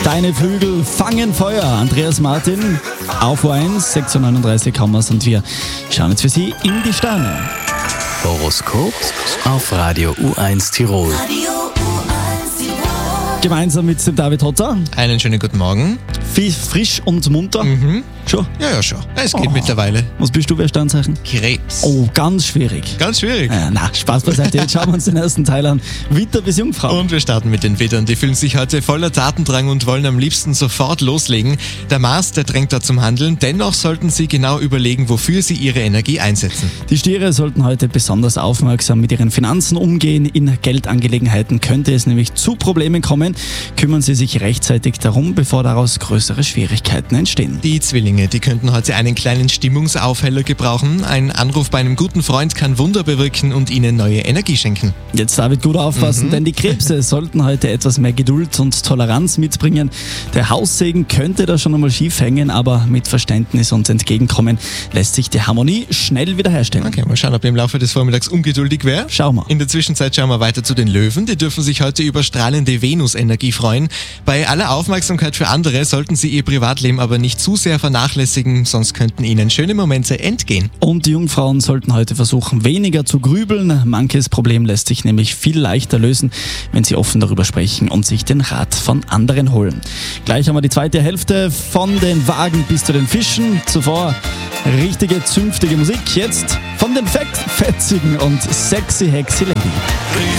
Deine Flügel fangen Feuer. Andreas Martin auf U1, 6.39 Uhr haben wir's und wir schauen jetzt für Sie in die Sterne. Horoskop auf Radio U1 Tirol. Gemeinsam mit dem David Hotter. Einen schönen guten Morgen. Frisch und munter. Schon? Ja, schon. Es geht mittlerweile. Was bist du für ein Sternzeichen? Krebs. Oh, ganz schwierig. Ganz schwierig. Spaß beiseite. Jetzt schauen wir uns den ersten Teil an. Widder bis Jungfrau. Und wir starten mit den Widdern. Die fühlen sich heute voller Tatendrang und wollen am liebsten sofort loslegen. Der Mars, der drängt da zum Handeln. Dennoch sollten sie genau überlegen, wofür sie ihre Energie einsetzen. Die Stiere sollten heute besonders aufmerksam mit ihren Finanzen umgehen. In Geldangelegenheiten könnte es nämlich zu Problemen kommen. Kümmern Sie sich rechtzeitig darum, bevor daraus größere Schwierigkeiten entstehen. Die Zwillinge, die könnten heute einen kleinen Stimmungsaufheller gebrauchen. Ein Anruf bei einem guten Freund kann Wunder bewirken und ihnen neue Energie schenken. Jetzt David, gut aufpassen, denn die Krebse sollten heute etwas mehr Geduld und Toleranz mitbringen. Der Haussegen könnte da schon einmal schief hängen, aber mit Verständnis und Entgegenkommen lässt sich die Harmonie schnell wiederherstellen. Okay, mal schauen, ob ihr im Laufe des Vormittags ungeduldig wäre. Schauen wir. In der Zwischenzeit schauen wir weiter zu den Löwen. Die dürfen sich heute über strahlende Venusenergie freuen. Bei aller Aufmerksamkeit für andere sollten sie ihr Privatleben aber nicht zu sehr vernachlässigen, sonst könnten ihnen schöne Momente entgehen. Und die Jungfrauen sollten heute versuchen, weniger zu grübeln. Manches Problem lässt sich nämlich viel leichter lösen, wenn sie offen darüber sprechen und sich den Rat von anderen holen. Gleich haben wir die zweite Hälfte von den Wagen bis zu den Fischen. Zuvor richtige, zünftige Musik. Jetzt von den fetzigen und sexy Hexy Lady.